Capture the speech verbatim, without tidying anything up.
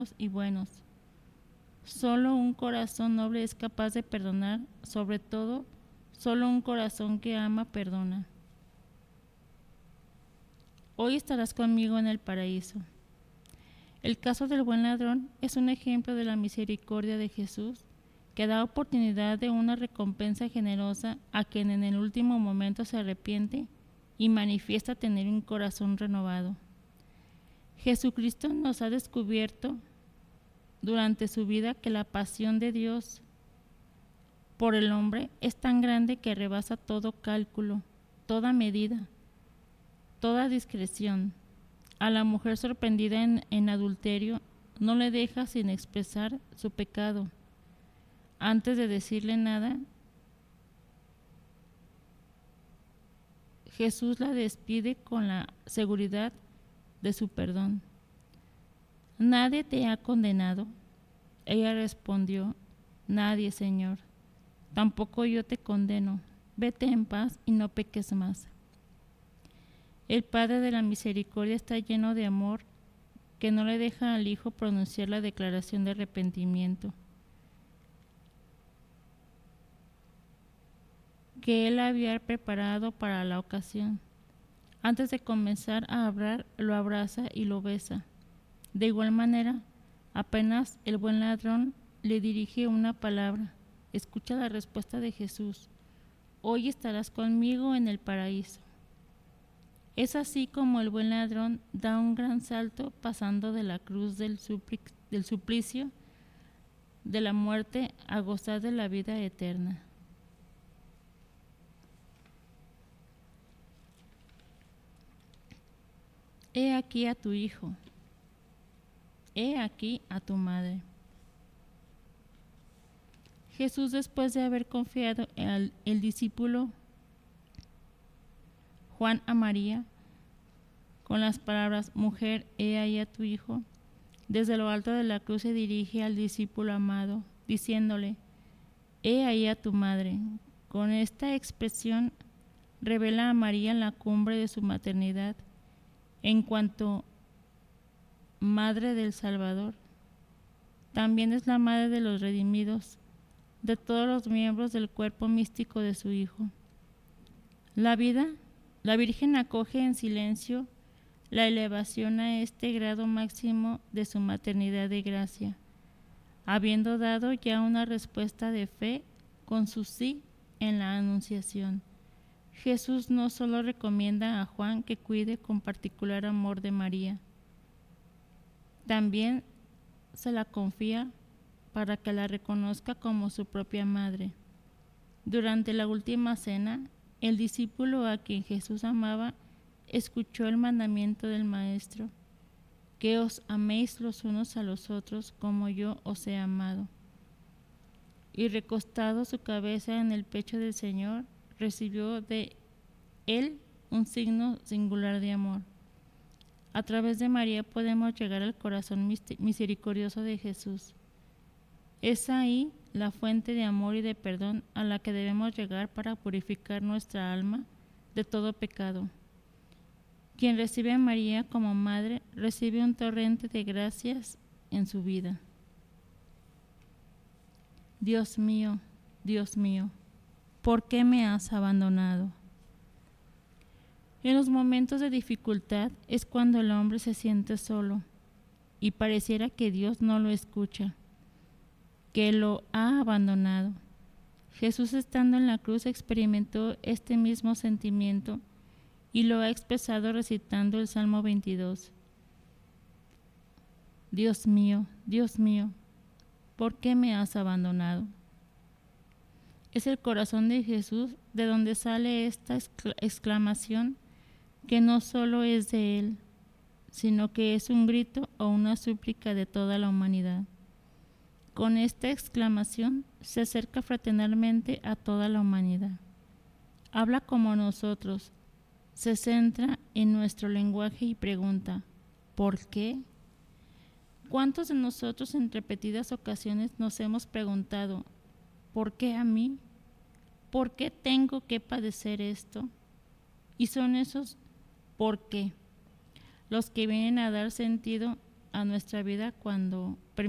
y buenos. Solo un corazón noble es capaz de perdonar, sobre todo, solo un corazón que ama perdona. Hoy estarás conmigo en el paraíso. El caso del buen ladrón es un ejemplo de la misericordia de Jesús, que da oportunidad de una recompensa generosa a quien en el último momento se arrepiente y manifiesta tener un corazón renovado. Jesucristo nos ha descubierto durante su vida que la pasión de Dios por el hombre es tan grande que rebasa todo cálculo, toda medida, toda discreción. A la mujer sorprendida en, en adulterio no le deja sin expresar su pecado. Antes de decirle nada, Jesús la despide con la seguridad de su perdón. ¿Nadie te ha condenado? Ella respondió, nadie, Señor. Tampoco yo te condeno. Vete en paz y no peques más. El Padre de la Misericordia está lleno de amor, que no le deja al Hijo pronunciar la declaración de arrepentimiento que él había preparado para la ocasión. Antes de comenzar a hablar, lo abraza y lo besa. De igual manera, apenas el buen ladrón le dirige una palabra, escucha la respuesta de Jesús: hoy estarás conmigo en el paraíso. Es así como el buen ladrón da un gran salto, pasando de la cruz del, supli- del suplicio de la muerte a gozar de la vida eterna. He aquí a tu hijo, he aquí a tu madre. Jesús, después de haber confiado al el discípulo Juan a María con las palabras: mujer, he ahí a tu hijo, desde lo alto de la cruz se dirige al discípulo amado, diciéndole: he ahí a tu madre. Con esta expresión revela a María la cumbre de su maternidad en cuanto madre del Salvador. También es la madre de los redimidos, de todos los miembros del cuerpo místico de su Hijo. La vida, la Virgen acoge en silencio la elevación a este grado máximo de su maternidad de gracia, habiendo dado ya una respuesta de fe con su sí en la Anunciación. Jesús no solo recomienda a Juan que cuide con particular amor de María, también se la confía para que la reconozca como su propia madre. Durante la última cena, el discípulo a quien Jesús amaba escuchó el mandamiento del Maestro: que os améis los unos a los otros como yo os he amado. Y recostado su cabeza en el pecho del Señor, recibió de él un signo singular de amor. A través de María podemos llegar al corazón misericordioso de Jesús. Es ahí la fuente de amor y de perdón a la que debemos llegar para purificar nuestra alma de todo pecado. Quien recibe a María como madre recibe un torrente de gracias en su vida. Dios mío, Dios mío, ¿por qué me has abandonado? En los momentos de dificultad es cuando el hombre se siente solo y pareciera que Dios no lo escucha, que lo ha abandonado. Jesús, estando en la cruz, experimentó este mismo sentimiento y lo ha expresado recitando el Salmo veintidós. Dios mío, Dios mío, ¿por qué me has abandonado? Es el corazón de Jesús de donde sale esta exclamación, que no solo es de él, sino que es un grito o una súplica de toda la humanidad. Con esta exclamación se acerca fraternalmente a toda la humanidad. Habla como nosotros, se centra en nuestro lenguaje y pregunta: ¿por qué? ¿Cuántos de nosotros en repetidas ocasiones nos hemos preguntado: ¿por qué a mí? ¿Por qué tengo que padecer esto? Y son esos ¿por qué? los que vienen a dar sentido a nuestra vida cuando